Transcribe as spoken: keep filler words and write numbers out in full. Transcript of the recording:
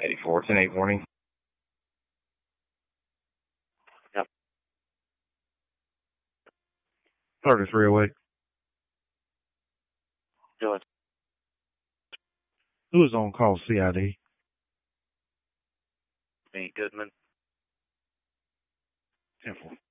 eighty-four, ten eight warning. Yep. thirty-three oh eight. Go ahead. Who is on call C I D? Me, Goodman. ten four.